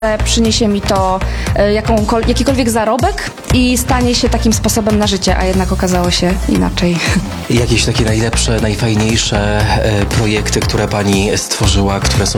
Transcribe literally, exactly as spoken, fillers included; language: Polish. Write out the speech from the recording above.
Przyniesie mi to e, jakąkol- jakikolwiek zarobek i stanie się takim sposobem na życie, a jednak okazało się inaczej. Jakieś takie najlepsze, najfajniejsze e, projekty, które pani stworzyła, które są